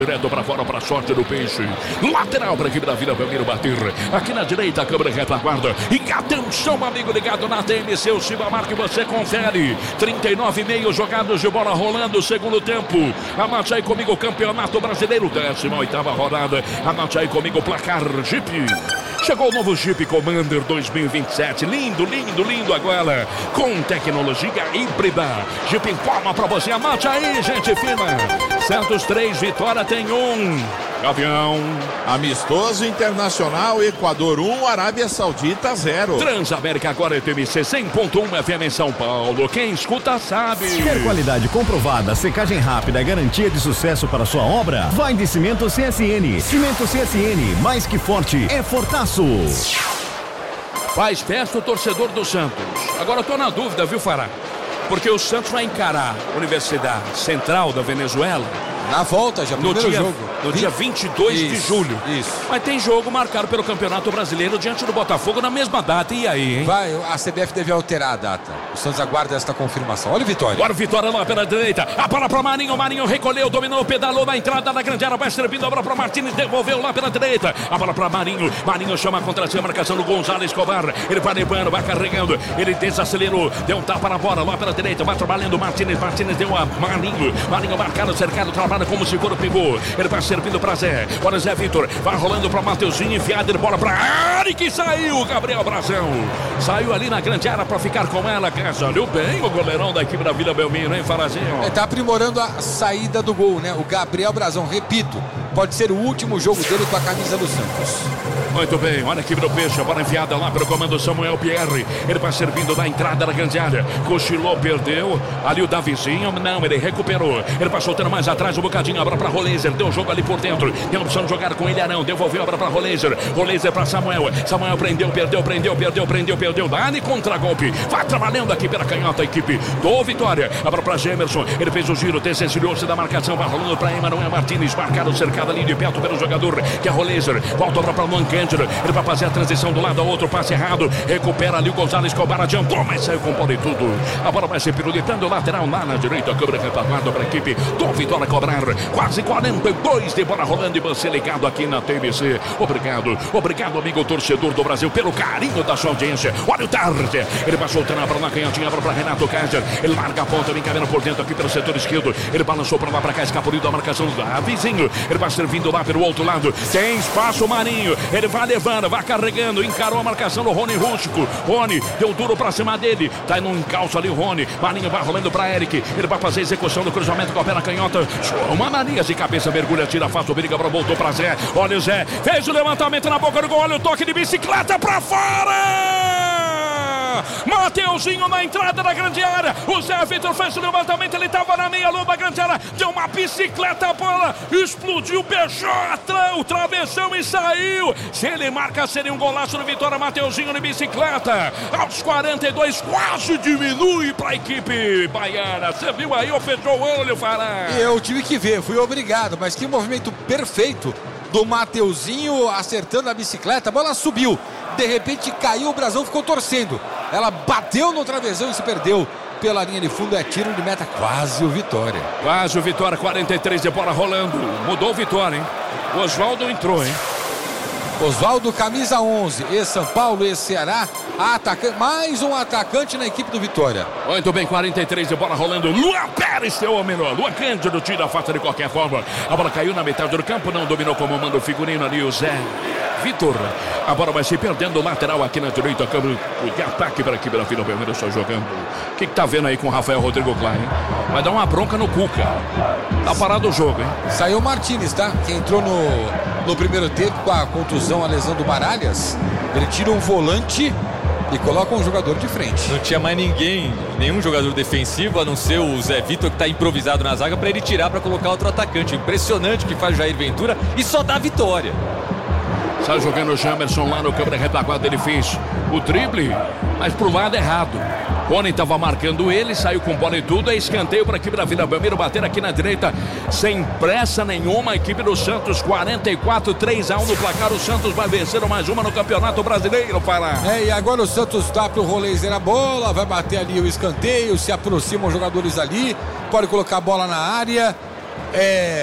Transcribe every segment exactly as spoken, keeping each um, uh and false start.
Direto para fora, para a sorte do Peixe. Lateral para a equipe da Vila Belmiro bater. Aqui na direita, a câmera retaguarda. E atenção, amigo ligado na T M C. O Cibamar que você confere. trinta e nove e meio jogados de bola rolando. Segundo tempo. Anote aí comigo o Campeonato Brasileiro. décima oitava rodada. Anote aí comigo o placar Jeep. Chegou o novo Jeep Commander dois mil e vinte e sete. Lindo, lindo, lindo agora. Com tecnologia híbrida. Jeep em forma para você. Anote aí, gente fina. Santos três, Vitória tem um. Avião. Amistoso Internacional, Equador um, Arábia Saudita zero. Transamérica agora é T M C cem ponto um F M em São Paulo. Quem escuta sabe. Quer qualidade comprovada, secagem rápida e garantia de sucesso para sua obra? Vai de Cimento C S N. Cimento C S N, mais que forte, é fortaço. Faz festa o torcedor do Santos. Agora eu tô na dúvida, viu, Fará? Porque o Santos vai encarar a Universidade Central da Venezuela na volta, já no dia, jogo. No dia vinte e dois isso, de julho. Isso. Mas tem jogo marcado pelo Campeonato Brasileiro diante do Botafogo na mesma data. E aí, hein? Vai, a C B F deve alterar a data. O Santos aguarda esta confirmação. Olha o Vitória. Agora o Vitória lá pela direita. A bola para Marinho. Marinho recolheu, dominou, pedalou na entrada da grande área. Vai servindo a bola para Martins. Devolveu lá pela direita. A bola para Marinho. Marinho chama a contra a marcação do Gonzalo Escobar. Ele vai levando, vai carregando. Ele desacelerou. Deu um tapa na bola lá pela direita. Vai trabalhando Martins. Martins deu a Marinho. Marinho marcado, cercado, trabalha como se for o pivô. Ele vai servindo para Zé. Olha Zé Vitor. Vai rolando para Mateuzinho. Enfiado de bola para área que saiu. Gabriel Brazão. Saiu ali na grande área para ficar com ela. Casa. Olhou bem o goleirão da equipe da Vila Belmiro, hein, Farazinho? Ele tá aprimorando a saída do gol, né? O Gabriel Brazão, repito, pode ser o último jogo dele com a camisa do Santos. Muito bem, olha a equipe do Peixe, a bola enfiada lá pelo comando Samuel Pierre. Ele vai servindo na entrada da grande área. Cochilou, perdeu. Ali o Davizinho, não, ele recuperou. Ele vai soltando mais atrás um bocadinho, a bola para Roleiser. Deu o jogo ali por dentro. Tem a opção de jogar com ele, Arão. Devolveu a bola para Roleiser. Roleiser para Samuel. Samuel prendeu, perdeu, prendeu, perdeu, prendeu, perdeu. Dá-lhe contra-golpe. Vai trabalhando aqui pela canhota a equipe do Vitória. A bola para Gemerson. Ele fez o giro, desvencilhou-se da marcação. Vai rolando para Emanuel Martins. Marcado, cercado ali de perto pelo jogador, que é Roleiser. Volta a bola para Luan Cândido. Ele vai fazer a transição do lado ao outro, passe errado. Recupera ali o Gonzalo Escobar. Adiantou, mas saiu com bola e tudo. A bola vai ser pirulitando lateral lá na direita. A câmera retaguarda para a equipe do Vitória cobrar. Quase quarenta e dois de bola rolando e você ligado aqui na T V C. Obrigado, obrigado, amigo torcedor do Brasil, pelo carinho da sua audiência. Olha o Tarde. Ele vai soltando a bola na canhotinha, a bola para Renato Kaiser. Ele larga a ponta, vem caminhando por dentro aqui pelo setor esquerdo. Ele balançou para lá para cá, escapuliu da marcação do Vizinho. Ele vai servindo lá pelo outro lado. Tem espaço, Marinho. Ele vai levando, vai carregando. Encarou a marcação do Rony Rústico. Rony deu duro para cima dele. Tá no encalço ali o Rony. Marinho vai rolando para Eric. Ele vai fazer a execução do cruzamento com a perna canhota. Uma Marinha de cabeça, mergulha, tira, afasta o perigo, voltou para Zé. Olha o Zé. Fez o levantamento na boca do gol. Olha o toque de bicicleta para fora. Mateuzinho na entrada da grande área. O Zé Vitor fez o levantamento. Ele estava na meia lomba grande área. Deu uma bicicleta, a bola explodiu, beijou o travessão e saiu. Se ele marca, seria um golaço do Vitória. Mateuzinho de bicicleta. Aos quarenta e dois, quase diminui para a equipe baiana. Você viu aí ou fechou o olho, Fará? Eu tive que ver, fui obrigado. Mas que movimento perfeito do Mateuzinho acertando a bicicleta. A bola subiu. De repente caiu, o Brazão ficou torcendo. Ela bateu no travessão e se perdeu pela linha de fundo. É tiro de meta, quase o Vitória. Quase o Vitória, quarenta e três de bola rolando. Mudou o Vitória, hein? O Oswaldo entrou, hein? Oswaldo, camisa onze, ex-São Paulo, ex-Ceará, atacante, mais um atacante na equipe do Vitória. Muito bem, quarenta e três de bola rolando. Luan Pérez, teu homem, Luan Cândido tira a faca de qualquer forma. A bola caiu na metade do campo, não dominou como manda o figurino ali, o Zé Vitor. A bola vai se perdendo o lateral aqui na direita, câmbio de ataque para a equipe da Vila Belmiro, só jogando. O que, que tá vendo aí com o Rafael Rodrigo Klein? Vai dar uma bronca no Cuca. Tá parado o jogo, hein? Saiu o Martins, tá? Que entrou no, no primeiro tempo com a contusão, a lesão do Baralhas. Ele tira um volante e coloca um jogador de frente. Não tinha mais ninguém, nenhum jogador defensivo, a não ser o Zé Vitor, que está improvisado na zaga, para ele tirar para colocar outro atacante. Impressionante o que faz o Jair Ventura e só dá vitória. Sai jogando o Jamerson lá no câmera retaguarda. Ele fez o drible, mas pro lado errado. Rony estava marcando ele, saiu com bola e tudo. É escanteio para a equipe da Vila Belmiro bater aqui na direita, sem pressa nenhuma. A equipe do Santos, quarenta e quatro, três a um no placar. O Santos vai vencer mais uma no Campeonato Brasileiro, Pará. É, e agora o Santos dá pro Roleiser a bola, vai bater ali o escanteio, se aproximam os jogadores ali, pode colocar a bola na área. É,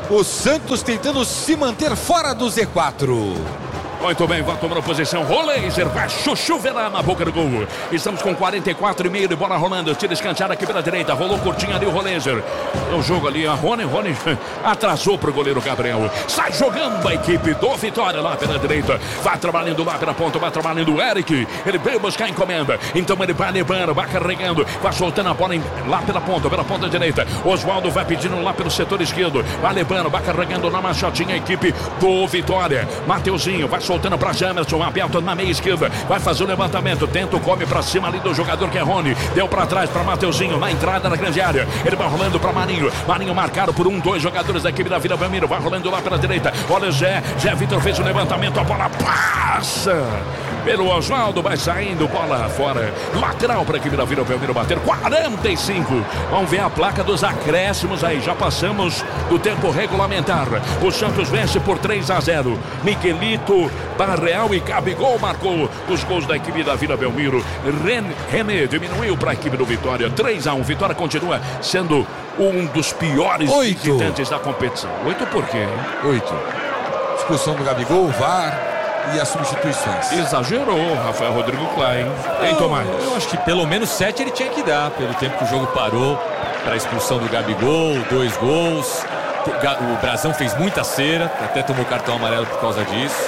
O Santos tentando se manter fora do Z quatro. Muito bem, vai tomando posição. Roleiser vai chuchuvelar na boca do gol. Estamos com quarenta e quatro e meio de bola rolando. Tira escanteado aqui pela direita. Rolou curtinho ali o Roleiser. É o jogo ali. A Rony, Rony atrasou pro goleiro Gabriel. Sai jogando a equipe do Vitória lá pela direita. Vai trabalhando lá pela ponta. Vai trabalhando o Eric. Ele veio buscar a encomenda. Então ele vai levando, vai carregando. Vai soltando a bola em, lá pela ponta, pela ponta direita. Oswaldo vai pedindo lá pelo setor esquerdo. Vai levando, vai carregando na machotinha a equipe do Vitória. Mateuzinho vai soltando para Jamerson, aberto na meia esquerda, vai fazer o levantamento, tenta o come para cima ali do jogador que é Rony, deu para trás para Mateuzinho, na entrada da grande área, ele vai rolando para Marinho, Marinho marcado por um, dois jogadores da equipe da Vila Belmiro, vai rolando lá pela direita, olha o Zé, Zé Vitor fez o levantamento, a bola passa pelo Oswaldo, vai saindo, bola fora, lateral para a equipe da Vila Belmiro bater, quarenta e cinco, vamos ver a placa dos acréscimos aí, já passamos do tempo regulamentar, o Santos vence por três a zero, Miguelito, Barreal e Gabigol marcou os gols da equipe da Vila Belmiro. Ren, René diminuiu para a equipe do Vitória. três a um. Vitória continua sendo um dos piores visitantes da competição. Oito por quê? Oito. Expulsão do Gabigol, V A R e as substituições. Exagerou, Rafael Rodrigo Klein. Tem Tomás. Eu acho que pelo menos sete ele tinha que dar, pelo tempo que o jogo parou, para a expulsão do Gabigol, dois gols. O Brazão fez muita cera, até tomou cartão amarelo por causa disso.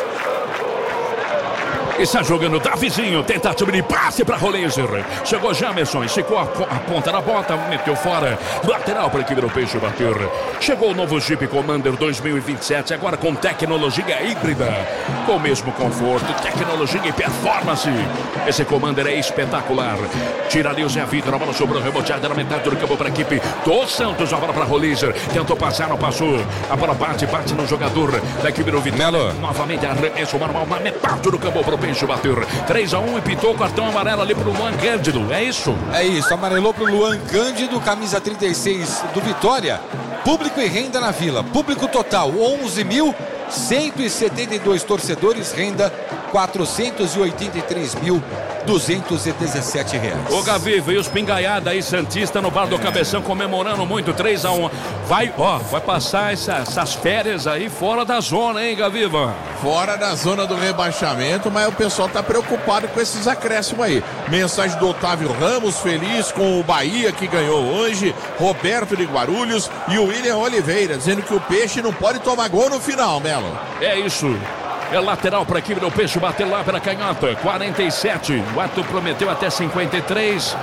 Está jogando Davizinho, tentativa de passe para Roleiser. Chegou Jamerson, esticou a, a ponta da bota, meteu fora. Lateral para a equipe do Peixe bater. Chegou o novo Jeep Commander dois mil e vinte e sete, agora com tecnologia híbrida. Com o mesmo conforto, tecnologia e performance. Esse Commander é espetacular. Tira ali o Zé Vitor, a bola sobrou, reboteada na metade do campo para a equipe do Santos. A bola para Roleiser, tentou passar, não passou. A bola bate, bate no jogador da equipe do Vitória. Novamente arremesso normal na metade do campo para o Peixe bater. três a um e pintou o cartão amarelo ali pro Luan Cândido, é isso? É isso, amarelou pro Luan Cândido, camisa trinta e seis do Vitória. Público e renda na Vila, público total onze mil cento e setenta e dois torcedores, renda quatrocentos e oitenta e três mil duzentos e dezessete reais. Ô Gavi, veio os pingaiada aí, Santista no bar do Cabeção comemorando muito, três a um. Vai, ó, vai passar essa, essas férias aí fora da zona, hein, Gaviva? Fora da zona do rebaixamento, mas o pessoal tá preocupado com esses acréscimos aí. Mensagem do Otávio Ramos, feliz com o Bahia que ganhou hoje, Roberto de Guarulhos e o William Oliveira, dizendo que o Peixe não pode tomar gol no final, Melo. É isso. É lateral para a equipe do Peixe, bater lá pela canhota, quarenta e sete, o Ato prometeu até cinquenta e três,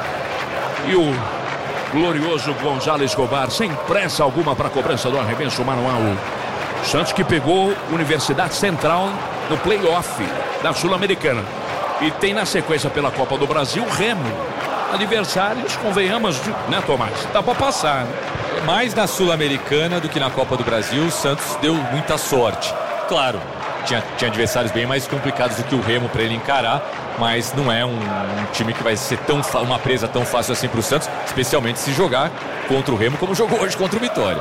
e o glorioso Gonzalo Escobar, sem pressa alguma para a cobrança do arremesso manual. Santos que pegou Universidade Central no play-off da Sul-Americana, e tem na sequência pela Copa do Brasil Remo, adversários, convenhamos, né, Tomás? Dá para passar, né? Mais na Sul-Americana do que na Copa do Brasil, o Santos deu muita sorte, claro. Tinha, tinha adversários bem mais complicados do que o Remo para ele encarar, mas não é um, um time que vai ser tão uma presa tão fácil assim para o Santos, especialmente se jogar contra o Remo como jogou hoje contra o Vitória.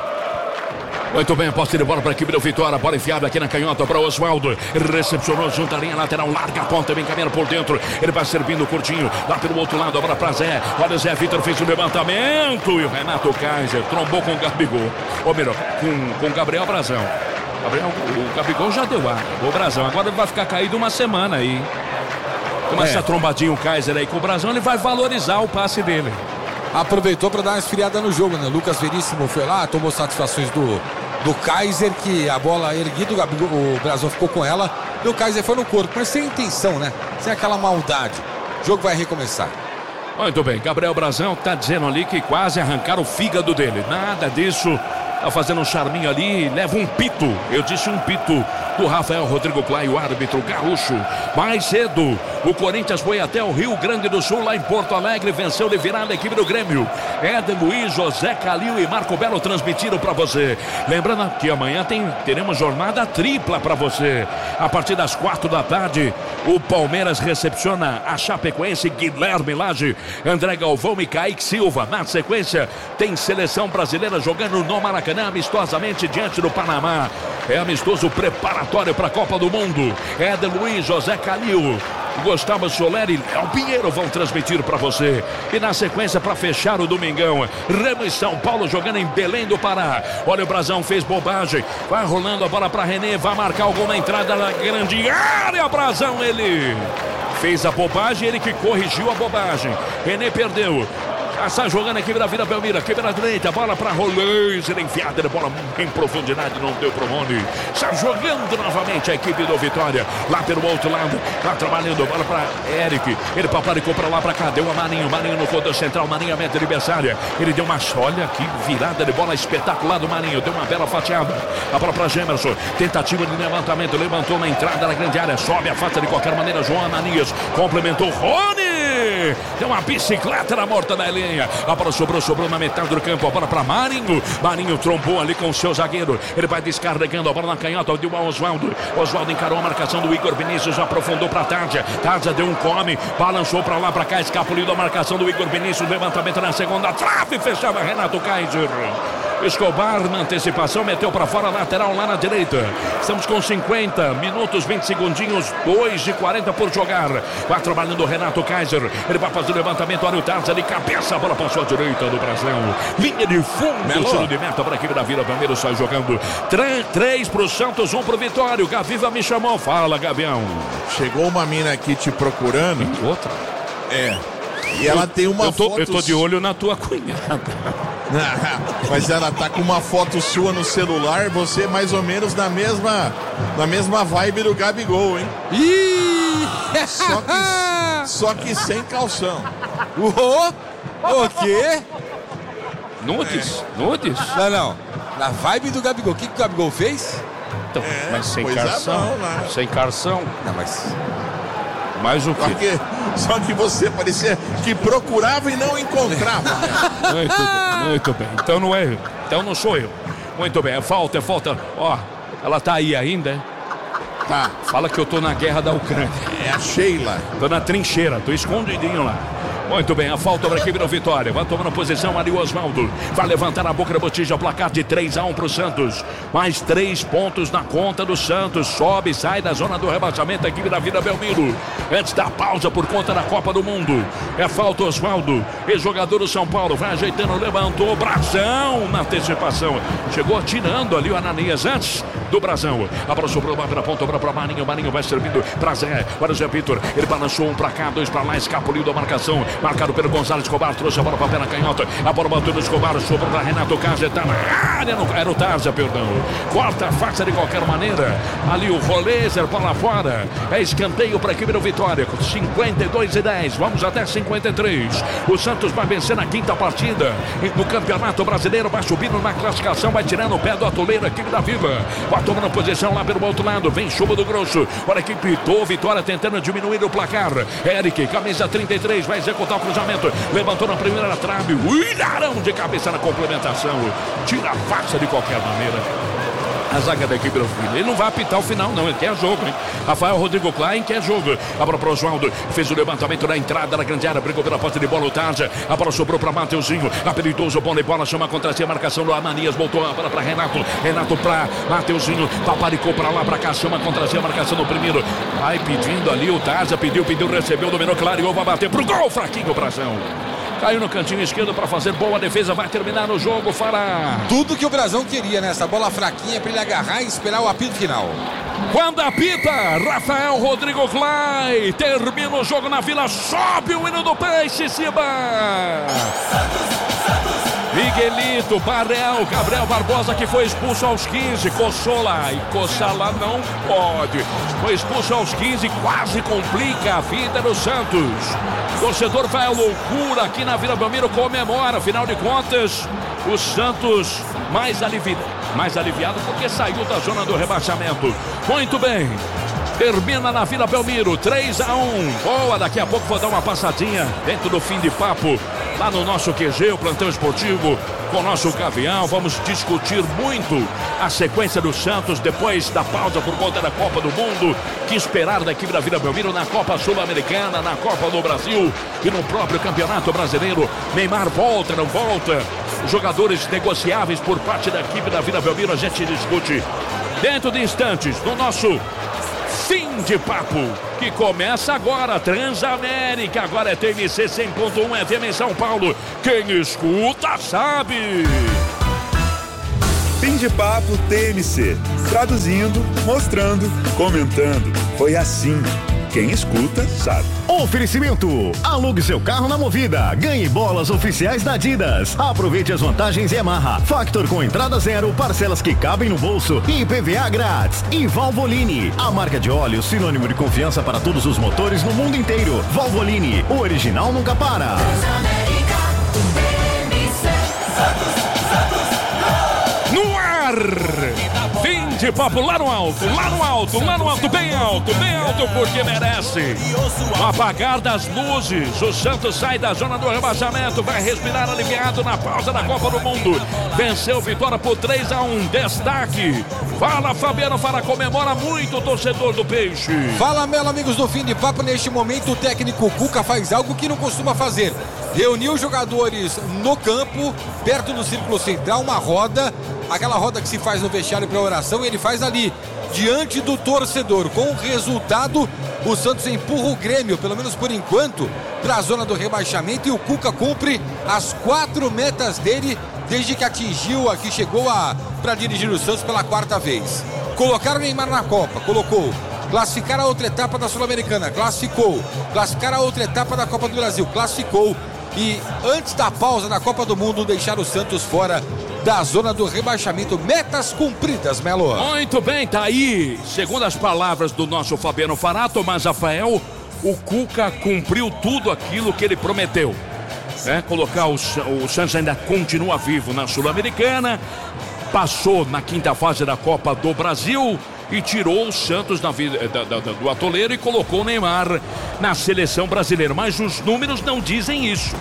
Muito bem, posse de bola para a equipe do Vitória, bola enfiada aqui na canhota para o Oswaldo, recepcionou junto à linha lateral, larga a ponta, vem caminhando por dentro, ele vai servindo curtinho, lá pelo outro lado, a bola para Zé, olha o Zé Vitor fez o levantamento e o Renato Kaiser trombou com o Gabigol, ou melhor, com, com o Gabriel Brazão. Gabriel, o Gabigol já deu ar, o Brazão, agora ele vai ficar caído uma semana aí. Com essa é. trombadinha o Kaiser aí com o Brazão, ele vai valorizar o passe dele. Aproveitou para dar uma esfriada no jogo, né? Lucas Veríssimo foi lá, tomou satisfações do, do Kaiser, que a bola erguida, o, Gabigol, o Brazão ficou com ela e o Kaiser foi no corpo, mas sem intenção, né? Sem aquela maldade. O jogo vai recomeçar. Muito bem, Gabriel Brazão tá dizendo ali que quase arrancaram o fígado dele. Nada disso. Tá fazendo um charminho ali, leva um pito. Eu disse um pito do Rafael Rodrigo Clay, o árbitro gaúcho. Mais cedo, o Corinthians foi até o Rio Grande do Sul, lá em Porto Alegre, venceu de virada a equipe do Grêmio. Éder Luiz, José Calil e Marco Belo transmitiram para você. Lembrando que amanhã tem, teremos jornada tripla para você. A partir das quatro da tarde, o Palmeiras recepciona a Chapecoense, Guilherme Lage, André Galvão e Kaique Silva. Na sequência, tem seleção brasileira jogando no Maracanã, amistosamente diante do Panamá. É amistoso preparatório para a Copa do Mundo. Éder Luiz, José Calil Gustavo Soler e Léo Pinheiro vão transmitir para você. E na sequência, para fechar o domingão, Remo e São Paulo jogando em Belém do Pará. Olha, o Brasão fez bobagem. Vai rolando a bola para René, vai marcar o gol na entrada da grande área. Brasão, ele fez a bobagem, ele que corrigiu a bobagem. René perdeu. Está jogando a equipe da Vila Belmiro, equipe da direita, bola para Rolês, ele enfiada, bola em profundidade, não deu pro Rony. Está jogando novamente a equipe do Vitória, lá pelo outro lado, está trabalhando, bola para Eric, ele paparicou para lá, para cá, deu a Marinho, Marinho no fundo central, Marinho a meta adversária, ele deu uma, olha que virada de bola espetacular do Marinho, deu uma bela fatiada, a bola para Gemerson, tentativa de levantamento, levantou na entrada da grande área, sobe, afasta de qualquer maneira, João Ananias, complementou, Rony! Deu uma bicicleta na mortadelinha. A bola sobrou, sobrou na metade do campo. A bola para Marinho. Marinho trombou ali com o seu zagueiro. Ele vai descarregando a bola na canhota. Deu a Oswaldo. Oswaldo encarou a marcação do Igor Vinícius. Aprofundou para Tárdia. Tárdia deu um come. Balançou para lá, para cá. Escapuliu da marcação do Igor Vinícius. Levantamento na segunda trave. Fechava Renato Kaiser. Escobar na antecipação, meteu para fora, lateral lá na direita. Estamos com cinquenta minutos, vinte segundinhos, dois e quarenta por jogar. Vai trabalhando o Renato Kaiser. Ele vai fazer o levantamento, olha o Tarza de cabeça, a bola passou à direita do Brasil. Linha de fundo, tiro de meta para a equipe da Vila Belmiro, sai jogando. Três para o Santos, um para o Vitória. O Gaviva me chamou, fala, Gavião. Chegou uma mina aqui te procurando. Outra? É. E ela tem uma eu tô, foto... Eu tô de olho na tua cunhada. Mas ela tá com uma foto sua no celular, você mais ou menos na mesma, na mesma vibe do Gabigol, hein? Ih! Só que, só que sem calção. O, o quê? Nudes? É. Nudes? Não, não. Na vibe do Gabigol. O que, que o Gabigol fez? Então, É, mas sem coisa carção. não, né? Sem carção. Não, mas... Mais o Só quê? que, só que você parecia que procurava e não encontrava. Muito bem, muito bem. Então não é eu. Então não sou eu. Muito bem, é falta, é falta. Ó, ela tá aí ainda, hein? Tá, Fala que eu tô na guerra da Ucrânia. é a Sheila. Tô na trincheira, tô escondidinho lá. Muito bem, a falta para a equipe do Vitória. Vai tomando posição ali o Oswaldo. Vai levantar a boca da botija, placar de três a um para o Santos. Mais três pontos na conta do Santos. Sobe, sai da zona do rebaixamento a equipe da Vila Belmiro. Antes da pausa por conta da Copa do Mundo. É falta Oswaldo. Ex-jogador do São Paulo. Vai ajeitando, levantou. Brasão na antecipação. Chegou tirando ali o Ananias antes do Brasão. A bola sobrou lá pela ponta para Marinho. Marinho vai servindo para Zé. Para o Zé Vitor. Ele balançou um para cá, dois para lá. Escapuliu da marcação. Marcado pelo Gonzalo Escobar, trouxe a bola para a pé na canhota. A bola bateu no Escobar, sobrou para Renato Kaiser, tá na área, não, era o Tarza, perdão. Corta a faca de qualquer maneira. Ali o Rolezer, bola fora. É escanteio para a equipe do Vitória. cinquenta e dois a dez, vamos até cinquenta e três. O Santos vai vencer na quinta partida. No Campeonato Brasileiro, vai subindo na classificação, vai tirando o pé do atoleiro, a equipe da Viva. Vai tomando posição lá pelo outro lado, vem chuva do grosso. Olha a equipe do Vitória tentando diminuir o placar. Eric, camisa trinta e três, vai executar o cruzamento, levantou na primeira trave, o Ilharão de cabeça na complementação, tira a faca de qualquer maneira. A zaga da equipe do Vila. Ele não vai apitar o final, não. Ele quer jogo, hein? Rafael Rodrigo Klein quer jogo. A bola para o Oswaldo. Fez o levantamento na entrada da grande área. Brigou pela posse de bola o Tarja. A bola sobrou para Mateuzinho. Habilidoso, bom de bola. Chama contra si a marcação do Ananias. Voltou a bola para Renato. Renato para Mateuzinho. Paparicou para lá, para cá. Chama contra si a marcação do primeiro. Vai pedindo ali o Tarja. Pediu, pediu, recebeu. Dominou, clareou. Vai bater pro gol. Fraquinho, Brasão. Caiu no cantinho esquerdo para fazer boa defesa. Vai terminar no jogo, Fará. Tudo que o Brasão queria nessa bola fraquinha para ele agarrar e esperar o apito final. Quando apita, Rafael Rodrigo Klein. Termina o jogo na Vila. Sobe o hino do Peixe, Ciba. Miguelito, Barel, Gabriel Barbosa, que foi expulso aos quinze, coçou lá, e coçar lá não pode. Foi expulso aos quinze, quase complica a vida do Santos. Torcedor vai à loucura aqui na Vila Belmiro, comemora, afinal de contas, o Santos mais aliviado, mais aliviado porque saiu da zona do rebaixamento. Muito bem. Termina na Vila Belmiro, três a um. Boa, daqui a pouco vou dar uma passadinha dentro do fim de papo, lá no nosso Q G, o plantão esportivo, com o nosso Gavião. Vamos discutir muito a sequência do Santos depois da pausa por conta da Copa do Mundo. Que esperar da equipe da Vila Belmiro na Copa Sul-Americana, na Copa do Brasil e no próprio Campeonato Brasileiro. Neymar volta, não volta? Jogadores negociáveis por parte da equipe da Vila Belmiro, a gente discute dentro de instantes no nosso Fim de papo, que começa agora, Transamérica, agora é T M C cem ponto um F M em São Paulo. Quem escuta sabe. Fim de papo T M C, traduzindo, mostrando, comentando. Foi assim. Quem escuta sabe. Oferecimento: alugue seu carro na Movida, ganhe bolas oficiais da Adidas, aproveite as vantagens Yamaha, Factor com entrada zero, parcelas que cabem no bolso e I P V A grátis. E Valvoline, a marca de óleo sinônimo de confiança para todos os motores no mundo inteiro. Valvoline, o original nunca para. No ar! Fim de papo lá no alto, lá no alto, lá no alto, bem alto, bem alto, porque merece. No apagar das luzes, o Santos sai da zona do rebaixamento, vai respirar aliviado na pausa da Copa do Mundo. Venceu Vitória por três a um, destaque. Fala, Fabiano Fara, comemora muito o torcedor do Peixe. Fala, Melo, amigos do Fim de Papo. Neste momento, o técnico Cuca faz algo que não costuma fazer. Reuniu os jogadores no campo, perto do círculo central, uma roda, aquela roda que se faz no vestiário para oração, e ele faz ali, diante do torcedor. Com o resultado, o Santos empurra o Grêmio, pelo menos por enquanto, para a zona do rebaixamento, e o Cuca cumpre as quatro metas dele desde que atingiu, aqui chegou a para dirigir o Santos pela quarta vez. Colocar o Neymar na Copa, colocou. Classificar a outra etapa da Sul-Americana, classificou. Classificar a outra etapa da Copa do Brasil, classificou. E antes da pausa na Copa do Mundo, deixar o Santos fora da zona do rebaixamento. Metas cumpridas, Melo. Muito bem, tá aí. Segundo as palavras do nosso Fabiano Fará, Tomás Rafael, o Cuca cumpriu tudo aquilo que ele prometeu. É, colocar o, o Santos ainda continua vivo na Sul-Americana, passou na quinta fase da Copa do Brasil e tirou o Santos da vida, da, da, do atoleiro e colocou o Neymar na seleção brasileira. Mas os números não dizem isso.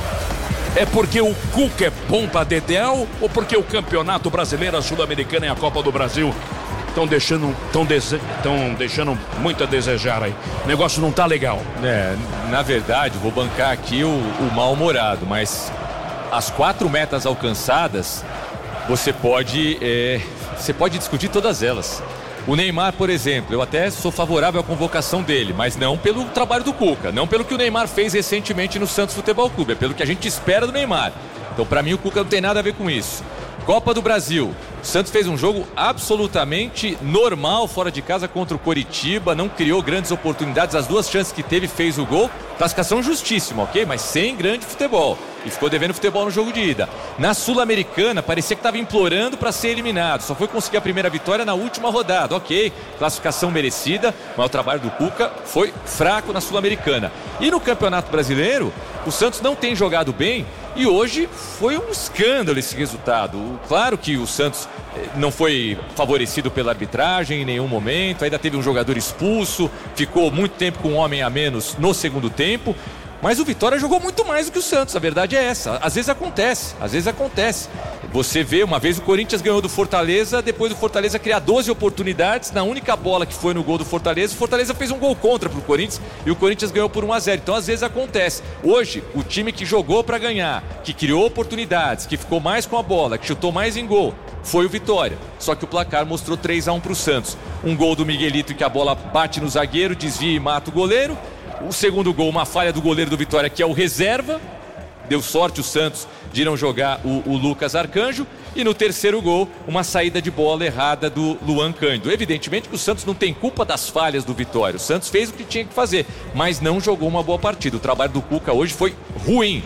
É porque o Cuca é bom pra Dedéu ou porque o Campeonato Brasileiro, a Sul-Americana e a Copa do Brasil estão deixando, tão dese, tão deixando muito a desejar aí? O negócio não tá legal. É, na verdade, vou bancar aqui o, o mal-humorado, mas as quatro metas alcançadas, você pode, é, você pode discutir todas elas. O Neymar, por exemplo, eu até sou favorável à convocação dele, mas não pelo trabalho do Cuca, não pelo que o Neymar fez recentemente no Santos Futebol Clube, é pelo que a gente espera do Neymar. Então, para mim, o Cuca não tem nada a ver com isso. Copa do Brasil. O Santos fez um jogo absolutamente normal fora de casa contra o Coritiba, não criou grandes oportunidades, as duas chances que teve fez o gol. Classificação justíssima, ok? Mas sem grande futebol. E ficou devendo futebol no jogo de ida. Na Sul-Americana, parecia que estava implorando para ser eliminado. Só foi conseguir a primeira vitória na última rodada, ok? Classificação merecida, mas o trabalho do Cuca foi fraco na Sul-Americana. E no Campeonato Brasileiro, o Santos não tem jogado bem. E hoje foi um escândalo esse resultado. Claro que o Santos não foi favorecido pela arbitragem em nenhum momento. Ainda teve um jogador expulso. Ficou muito tempo com um homem a menos no segundo tempo. Mas o Vitória jogou muito mais do que o Santos, a verdade é essa. Às vezes acontece, às vezes acontece. Você vê, uma vez o Corinthians ganhou do Fortaleza, depois do Fortaleza criar doze oportunidades, na única bola que foi no gol do Fortaleza, o Fortaleza fez um gol contra pro Corinthians e o Corinthians ganhou por um a zero. Então às vezes acontece. Hoje, o time que jogou para ganhar, que criou oportunidades, que ficou mais com a bola, que chutou mais em gol, foi o Vitória. Só que o placar mostrou três a um pro Santos. Um gol do Miguelito em que a bola bate no zagueiro, desvia e mata o goleiro. O segundo gol, uma falha do goleiro do Vitória, que é o reserva. Deu sorte o Santos de não jogar o, o Lucas Arcanjo. E no terceiro gol, uma saída de bola errada do Luan Cândido. Evidentemente que o Santos não tem culpa das falhas do Vitória. O Santos fez o que tinha que fazer, mas não jogou uma boa partida. O trabalho do Cuca hoje foi ruim.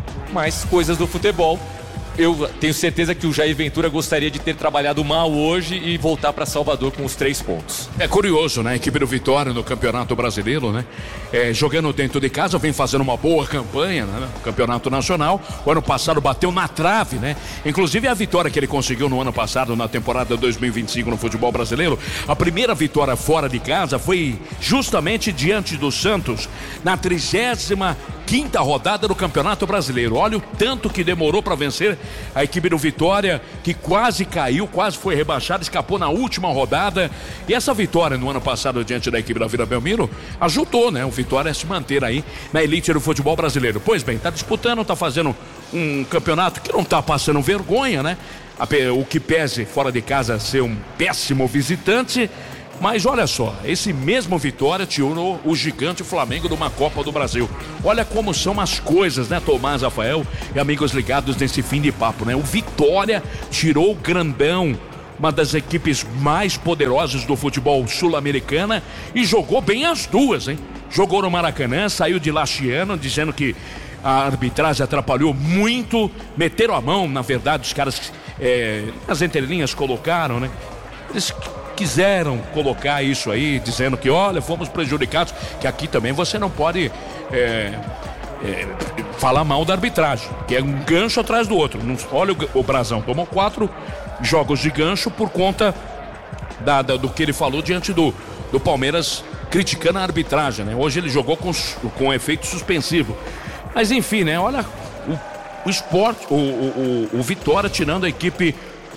Mas coisas do futebol. Eu tenho certeza que o Jair Ventura gostaria de ter trabalhado mal hoje e voltar para Salvador com os três pontos. É curioso, né? A equipe do Vitória no Campeonato Brasileiro, né? É, jogando dentro de casa, vem fazendo uma boa campanha, né? No Campeonato Nacional. O ano passado bateu na trave, né? Inclusive a vitória que ele conseguiu no ano passado, na temporada dois mil e vinte e cinco no futebol brasileiro, a primeira vitória fora de casa foi justamente diante do Santos, na trigésima quinta rodada do Campeonato Brasileiro. Olha o tanto que demorou para vencer a equipe do Vitória, que quase caiu, quase foi rebaixada, escapou na última rodada. E essa vitória no ano passado diante da equipe da Vila Belmiro ajudou, né, o Vitória a se manter aí na elite do futebol brasileiro. Pois bem, tá disputando, tá fazendo um campeonato que não tá passando vergonha, né? O que pese fora de casa ser um péssimo visitante. Mas olha só, esse mesmo Vitória tirou o gigante Flamengo de uma Copa do Brasil. Olha como são as coisas, né, Tomás, Rafael e amigos ligados nesse fim de papo, né? O Vitória tirou o grandão, uma das equipes mais poderosas do futebol sul-americana, e jogou bem as duas, hein? Jogou no Maracanã, saiu de lá chiando, dizendo que a arbitragem atrapalhou muito, meteram a mão, na verdade, os caras é, as entrelinhas colocaram, né? Eles quiseram colocar isso aí, dizendo que, olha, fomos prejudicados, que aqui também você não pode é, é, falar mal da arbitragem, que é um gancho atrás do outro. Não, olha o, o Brasão, tomou quatro jogos de gancho por conta da, da, do que ele falou diante do, do Palmeiras, criticando a arbitragem, né? Hoje ele jogou com, com efeito suspensivo. Mas enfim, né? Olha o, o esporte, o, o, o, o Vitória tirando a equipe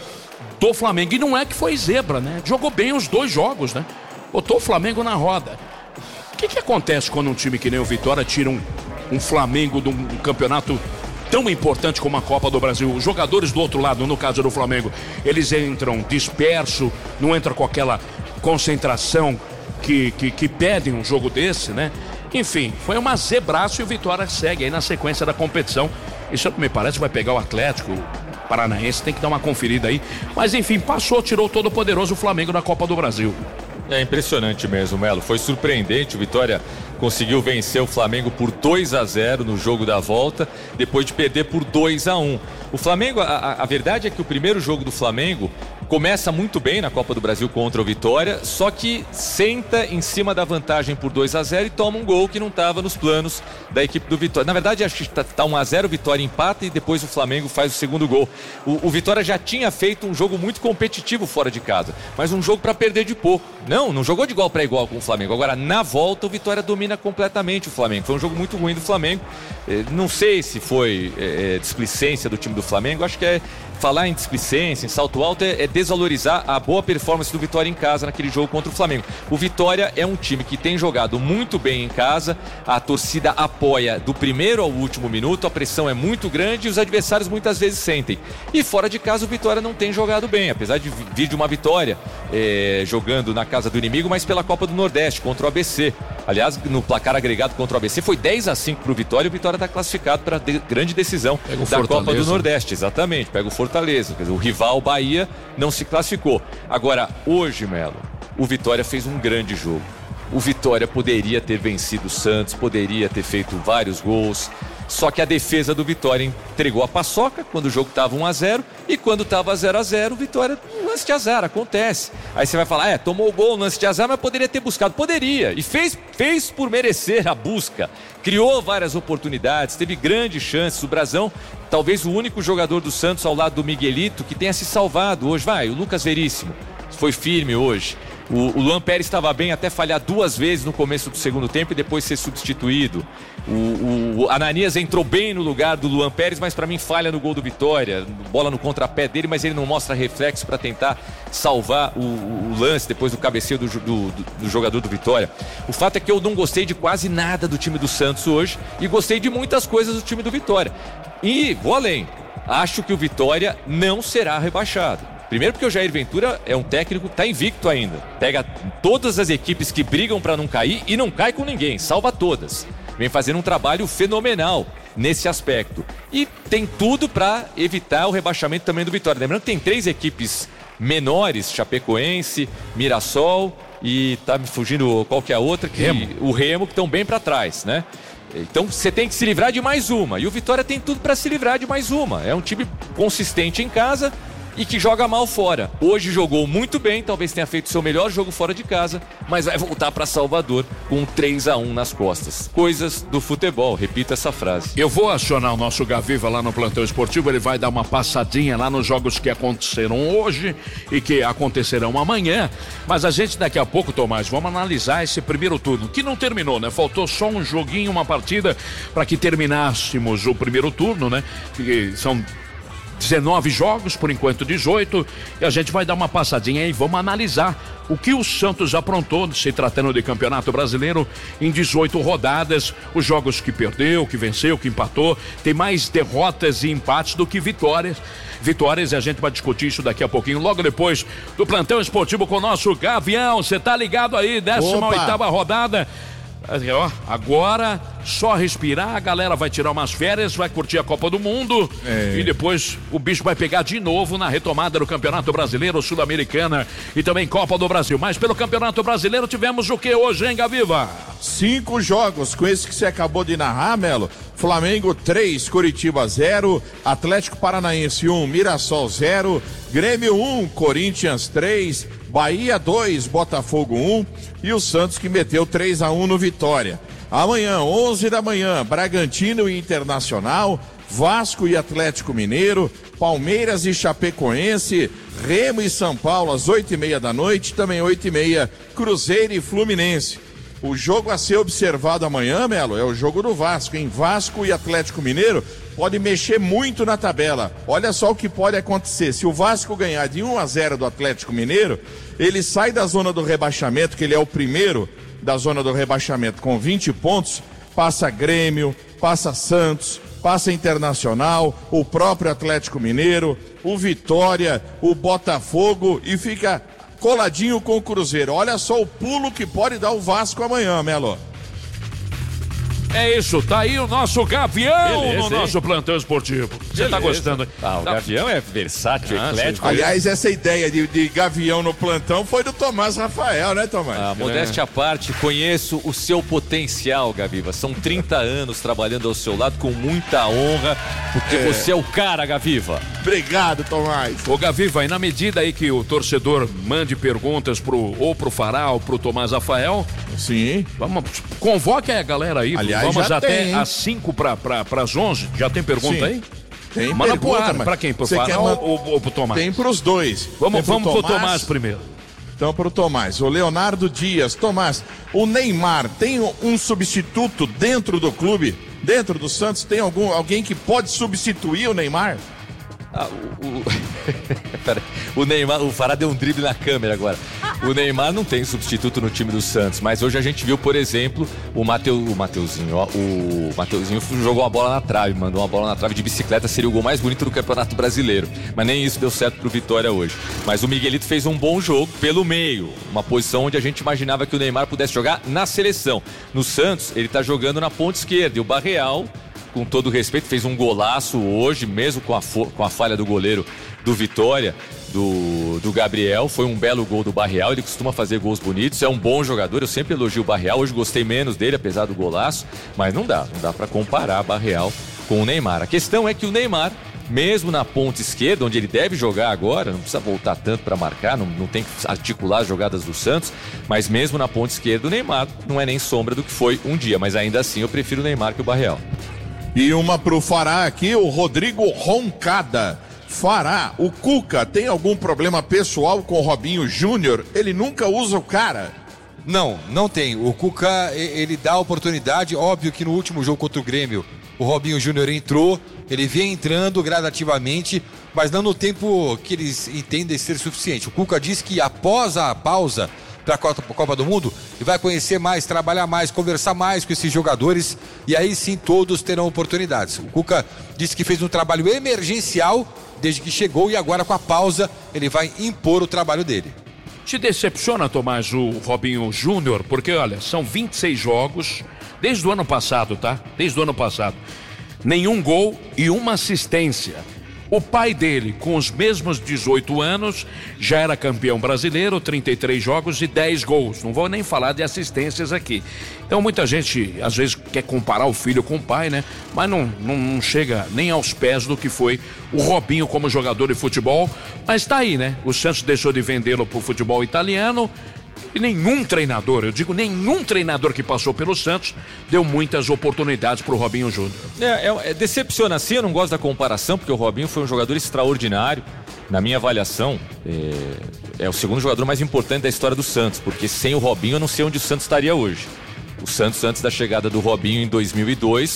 do Flamengo. E não é que foi zebra, né? Jogou bem os dois jogos, né? Botou o Flamengo na roda. O que que acontece quando um time que nem o Vitória tira um, um Flamengo de um, um campeonato tão importante como a Copa do Brasil? Os jogadores do outro lado, no caso do Flamengo, eles entram disperso, não entram com aquela concentração que, que, que pedem um jogo desse, né? Enfim, foi uma zebraço e o Vitória segue aí na sequência da competição. Isso me parece vai pegar o Atlético Paranaense, tem que dar uma conferida aí. Mas enfim, passou, tirou todo o poderoso Flamengo da Copa do Brasil. É impressionante mesmo, Melo. Foi surpreendente. O Vitória conseguiu vencer o Flamengo por dois a zero no jogo da volta, depois de perder por dois a um. O Flamengo, a, a verdade é que o primeiro jogo do Flamengo começa muito bem na Copa do Brasil contra o Vitória, só que senta em cima da vantagem por dois a zero e toma um gol que não estava nos planos da equipe do Vitória. Na verdade, acho que está um a zero, o Vitória empata e depois o Flamengo faz o segundo gol. O, o Vitória já tinha feito um jogo muito competitivo fora de casa, mas um jogo para perder de pouco. Não, não jogou de igual para igual com o Flamengo. Agora, na volta, o Vitória domina completamente o Flamengo. Foi um jogo muito ruim do Flamengo. Não sei se foi é, displicência do time do Flamengo, acho que é falar em displicência, em salto alto, é, é desvalorizar a boa performance do Vitória em casa naquele jogo contra o Flamengo. O Vitória é um time que tem jogado muito bem em casa, a torcida apoia do primeiro ao último minuto, a pressão é muito grande e os adversários muitas vezes sentem. E fora de casa o Vitória não tem jogado bem, apesar de vir de uma vitória é, jogando na casa do inimigo, mas pela Copa do Nordeste, contra o A B C. Aliás, no placar agregado contra o A B C foi dez a cinco para o Vitória e o Vitória está classificado para a de, grande decisão da Fortaleza. Copa do Nordeste. Exatamente, pega o Fortaleza. Quer dizer, o rival Bahia não se classificou. Agora, hoje, Melo, o Vitória fez um grande jogo. O Vitória poderia ter vencido o Santos, poderia ter feito vários gols. Só que a defesa do Vitória entregou a paçoca quando o jogo estava um a zero e quando estava zero a zero, o Vitória, um lance de azar, acontece. Aí você vai falar, é, tomou o gol, lance de azar, mas poderia ter buscado. Poderia, e fez, fez por merecer a busca. Criou várias oportunidades, teve grandes chances. O Brasão, talvez o único jogador do Santos ao lado do Miguelito que tenha se salvado hoje. Vai, o Lucas Veríssimo foi firme hoje. O, o Luan Pérez estava bem até falhar duas vezes no começo do segundo tempo e depois ser substituído. O, o Ananias entrou bem no lugar do Luan Pérez, mas para mim falha no gol do Vitória. Bola no contrapé dele, mas ele não mostra reflexo para tentar salvar o, o lance depois do cabeceio do, do, do jogador do Vitória. O fato é que eu não gostei de quase nada do time do Santos hoje e gostei de muitas coisas do time do Vitória. E vou além, acho que o Vitória não será rebaixado. Primeiro porque o Jair Ventura é um técnico que está invicto ainda. Pega todas as equipes que brigam para não cair e não cai com ninguém, salva todas. Vem fazendo um trabalho fenomenal nesse aspecto. E tem tudo para evitar o rebaixamento também do Vitória. Lembrando que tem três equipes menores, Chapecoense, Mirassol e tá me fugindo qual que é a outra, que Remo. O Remo, que estão bem para trás, né? Então você tem que se livrar de mais uma. E o Vitória tem tudo para se livrar de mais uma. É um time consistente em casa e que joga mal fora. Hoje jogou muito bem, talvez tenha feito seu melhor jogo fora de casa, mas vai voltar para Salvador com um três a um nas costas. Coisas do futebol, repito essa frase. Eu vou acionar o nosso Gaviva lá no Plantão Esportivo, ele vai dar uma passadinha lá nos jogos que aconteceram hoje e que acontecerão amanhã, mas a gente daqui a pouco, Tomás, vamos analisar esse primeiro turno, que não terminou, né? Faltou só um joguinho, uma partida para que terminássemos o primeiro turno, né? Que são dezenove jogos, por enquanto dezoito, e a gente vai dar uma passadinha aí, vamos analisar o que o Santos aprontou, se tratando de Campeonato Brasileiro, em dezoito rodadas, os jogos que perdeu, que venceu, que empatou, tem mais derrotas e empates do que vitórias. Vitórias, e a gente vai discutir isso daqui a pouquinho, logo depois do Plantão Esportivo com o nosso Gavião. Você tá ligado aí, décima oitava rodada. Agora, só respirar, a galera vai tirar umas férias, vai curtir a Copa do Mundo é. E depois o bicho vai pegar de novo na retomada do Campeonato Brasileiro, Sul-Americana e também Copa do Brasil. Mas pelo Campeonato Brasileiro tivemos o que hoje, hein, Gaviva? Cinco jogos, com esse que você acabou de narrar, Melo. Flamengo três, Coritiba zero, Atlético Paranaense um, Mirassol zero, Grêmio um, Corinthians três, Bahia dois, Botafogo um e o Santos que meteu três a um no Vitória. Amanhã, onze da manhã, Bragantino e Internacional, Vasco e Atlético Mineiro, Palmeiras e Chapecoense, Remo e São Paulo às oito e meia da noite, também oito e meia, Cruzeiro e Fluminense. O jogo a ser observado amanhã, Melo, é o jogo do Vasco, em Vasco e Atlético Mineiro pode mexer muito na tabela. Olha só o que pode acontecer. Se o Vasco ganhar de um a zero do Atlético Mineiro, ele sai da zona do rebaixamento, que ele é o primeiro da zona do rebaixamento com vinte pontos, passa Grêmio, passa Santos, passa Internacional, o próprio Atlético Mineiro, o Vitória, o Botafogo e fica coladinho com o Cruzeiro. Olha só o pulo que pode dar o Vasco amanhã, Melo. É isso, tá aí o nosso Gavião. Beleza, no hein? Nosso Plantão Esportivo. Você tá gostando? Ah, o tá. Gavião é versátil, ah, eclético. Aliás, essa ideia de, de Gavião no plantão foi do Tomás Rafael, né, Tomás? Ah, modéstia à parte, conheço o seu potencial, Gaviva. São trinta anos trabalhando ao seu lado com muita honra, porque é. Você é o cara, Gaviva. Obrigado, Tomás. Ô, Gaviva, e na medida aí que o torcedor mande perguntas pro, ou pro Fará ou pro Tomás Rafael, sim, vamos, convoque a galera aí. Aliás, vamos já até tem, às cinco para as onze. Já tem pergunta sim. aí? Tem Manda pergunta, pro ar, mas pra quem? Pro Fará man... ou, ou pro Tomás? Tem pros dois. Vamos, pro vamos Tomás. pro Tomás primeiro. Então pro Tomás. O Leonardo Dias. Tomás, o Neymar tem um substituto dentro do clube? Dentro do Santos? Tem algum, alguém que pode substituir o Neymar? Ah, o, o... Pera, o Neymar, o Fará deu um drible na câmera agora. O Neymar não tem substituto no time do Santos, mas hoje a gente viu, por exemplo, o, Mateu, o Mateuzinho, ó, o Mateuzinho jogou uma bola na trave, mandou uma bola na trave de bicicleta, seria o gol mais bonito do Campeonato Brasileiro, mas nem isso deu certo pro Vitória hoje. Mas o Miguelito fez um bom jogo pelo meio, uma posição onde a gente imaginava que o Neymar pudesse jogar na seleção. No Santos, ele tá jogando na ponta esquerda, e o Barreal, com todo respeito, fez um golaço hoje, mesmo com a, com a falha do goleiro do Vitória, do, do Gabriel. Foi um belo gol do Barreal, ele costuma fazer gols bonitos, é um bom jogador, eu sempre elogio o Barreal, hoje gostei menos dele, apesar do golaço, mas não dá, não dá pra comparar Barreal com o Neymar. A questão é que o Neymar, mesmo na ponta esquerda, onde ele deve jogar agora, não precisa voltar tanto para marcar, não, não tem que articular as jogadas do Santos, mas mesmo na ponta esquerda o Neymar não é nem sombra do que foi um dia, mas ainda assim eu prefiro o Neymar que o Barreal. E uma pro Fará aqui, o Rodrigo Roncada. Fará, o Cuca tem algum problema pessoal com o Robinho Júnior? Ele nunca usa o cara? Não, não tem. O Cuca, ele dá oportunidade. Óbvio que no último jogo contra o Grêmio, o Robinho Júnior entrou. Ele vem entrando gradativamente, mas não no tempo que eles entendem ser suficiente. O Cuca diz que após a pausa para a Copa do Mundo, ele vai conhecer mais, trabalhar mais, conversar mais com esses jogadores, e aí sim todos terão oportunidades. O Cuca disse que fez um trabalho emergencial desde que chegou, e agora com a pausa ele vai impor o trabalho dele. Te decepciona, Tomás, o Robinho Júnior? Porque, olha, são vinte e seis jogos desde o ano passado, tá? Desde o ano passado. Nenhum gol e uma assistência. O pai dele, com os mesmos dezoito anos, já era campeão brasileiro, trinta e três jogos e dez gols. Não vou nem falar de assistências aqui. Então muita gente, às vezes, quer comparar o filho com o pai, né? Mas não, não, não chega nem aos pés do que foi o Robinho como jogador de futebol. Mas tá aí, né? O Santos deixou de vendê-lo pro futebol italiano. E nenhum treinador, eu digo nenhum treinador que passou pelo Santos deu muitas oportunidades pro Robinho Júnior. É, é, é, decepciona assim, eu não gosto da comparação, porque o Robinho foi um jogador extraordinário. Na minha avaliação, é, é o segundo jogador mais importante da história do Santos, porque sem o Robinho eu não sei onde o Santos estaria hoje. O Santos, antes da chegada do Robinho em dois mil e dois,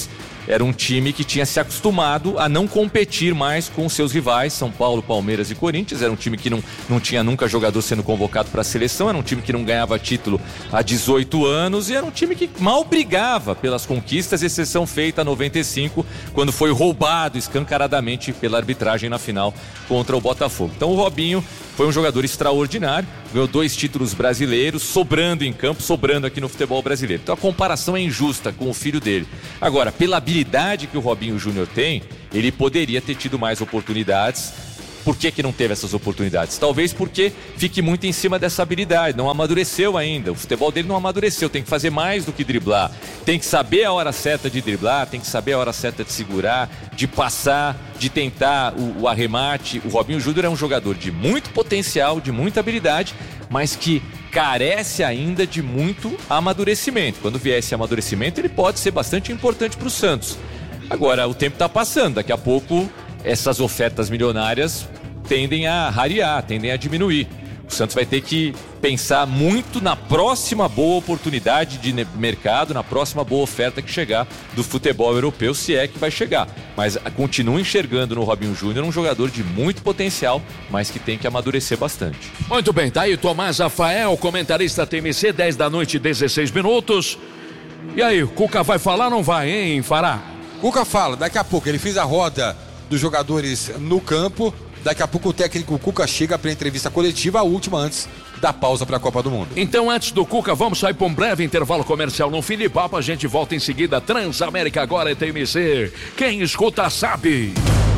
era um time que tinha se acostumado a não competir mais com seus rivais, São Paulo, Palmeiras e Corinthians. Era um time que não, não tinha nunca jogador sendo convocado para a seleção, era um time que não ganhava título há dezoito anos e era um time que mal brigava pelas conquistas, exceção feita em noventa e cinco, quando foi roubado escancaradamente pela arbitragem na final contra o Botafogo. Então o Robinho foi um jogador extraordinário, ganhou dois títulos brasileiros, sobrando em campo, sobrando aqui no futebol brasileiro. Então a comparação é injusta com o filho dele. Agora, pela habilidade que o Robinho Júnior tem, ele poderia ter tido mais oportunidades. Por que que não teve essas oportunidades? Talvez porque fique muito em cima dessa habilidade, não amadureceu ainda, o futebol dele não amadureceu, tem que fazer mais do que driblar, tem que saber a hora certa de driblar, tem que saber a hora certa de segurar, de passar, de tentar o, o arremate. O Robinho Júnior é um jogador de muito potencial, de muita habilidade, mas que carece ainda de muito amadurecimento. Quando vier esse amadurecimento, ele pode ser bastante importante para o Santos. Agora, o tempo está passando, daqui a pouco essas ofertas milionárias tendem a rarear, tendem a diminuir. O Santos vai ter que pensar muito na próxima boa oportunidade de mercado, na próxima boa oferta que chegar do futebol europeu, se é que vai chegar. Mas continuo enxergando no Robinho Júnior um jogador de muito potencial, mas que tem que amadurecer bastante. Muito bem, tá aí Tomás Rafael, comentarista T M C, dez da noite, dezesseis minutos. E aí, o Cuca vai falar ou não vai, hein, Fará? Cuca fala, daqui a pouco ele fez a roda dos jogadores no campo. Daqui a pouco o técnico Cuca chega para a entrevista coletiva, a última antes da pausa para a Copa do Mundo. Então, antes do Cuca, vamos sair para um breve intervalo comercial no fim de papo. A gente volta em seguida. Transamérica agora é T M C. Quem escuta sabe.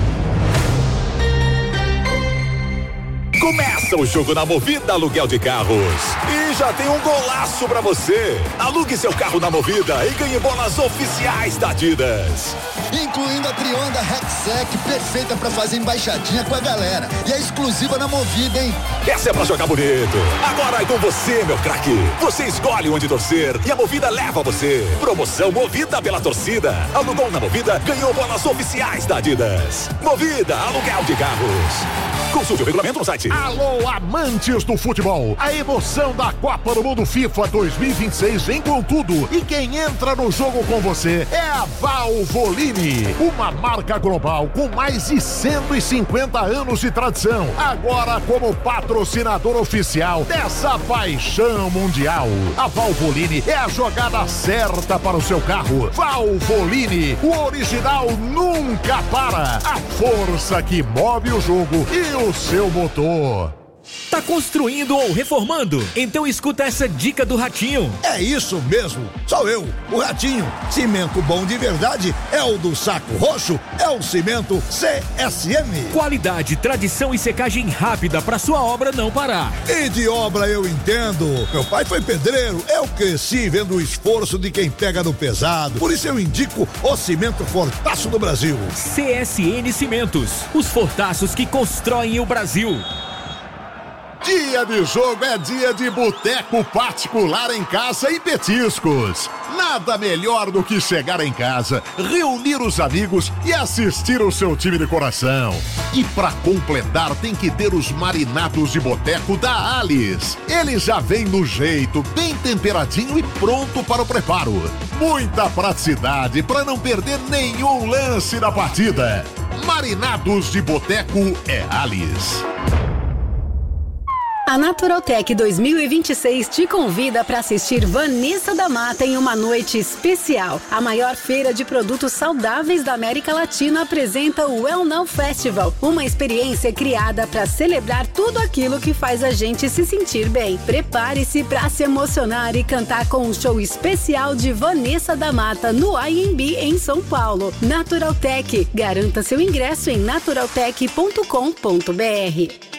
Começa o jogo na Movida Aluguel de Carros. E já tem um golaço pra você. Alugue seu carro na Movida e ganhe bolas oficiais da Adidas. Incluindo a Trionda Rexec, perfeita pra fazer embaixadinha com a galera. E é exclusiva na Movida, hein? Essa é pra jogar bonito. Agora é com você, meu craque. Você escolhe onde torcer e a Movida leva você. Promoção Movida pela torcida. Alugou na Movida, ganhou bolas oficiais da Adidas. Movida Aluguel de Carros. Consulte o regulamento no site. Alô, amantes do futebol. A emoção da Copa do Mundo FIFA dois mil e vinte e seis vem com tudo. E quem entra no jogo com você é a Valvoline, uma marca global com mais de cento e cinquenta anos de tradição. Agora como patrocinador oficial dessa paixão mundial. A Valvoline é a jogada certa para o seu carro. Valvoline, o original nunca para. A força que move o jogo e o seu motor. Tá construindo ou reformando? Então escuta essa dica do Ratinho. É isso mesmo, sou eu, o Ratinho. Cimento bom de verdade é o do Saco Roxo, é o cimento C S M. Qualidade, tradição e secagem rápida para sua obra não parar. E de obra eu entendo. Meu pai foi pedreiro, eu cresci vendo o esforço de quem pega no pesado. Por isso eu indico o cimento Fortaço do Brasil. C S N Cimentos, os fortaços que constroem o Brasil. Dia de jogo é dia de boteco particular em casa e petiscos. Nada melhor do que chegar em casa, reunir os amigos e assistir o seu time de coração. E pra completar tem que ter os marinados de boteco da Alice. Ele já vem no jeito, bem temperadinho e pronto para o preparo. Muita praticidade para não perder nenhum lance da partida. Marinados de boteco é Alice. A Naturaltech dois mil e vinte e seis te convida para assistir Vanessa da Mata em uma noite especial. A maior feira de produtos saudáveis da América Latina apresenta o Well Now Festival, uma experiência criada para celebrar tudo aquilo que faz a gente se sentir bem. Prepare-se para se emocionar e cantar com um show especial de Vanessa da Mata no I M B em São Paulo. Naturaltech, garanta seu ingresso em naturaltech ponto com ponto br.